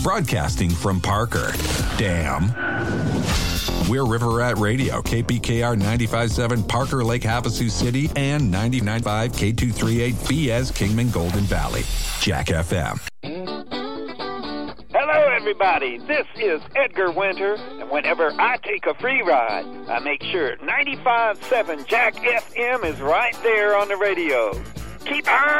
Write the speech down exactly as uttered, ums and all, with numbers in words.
broadcasting from Parker. Damn. We're River Rat Radio, K P K R ninety-five point seven Parker Lake Havasu City and ninety-nine point five K two thirty-eight B S Kingman Golden Valley. Jack F M. Hello, everybody. This is Edgar Winter, and whenever I take a free ride, I make sure ninety-five point seven Jack F M is right there on the radio. Keep on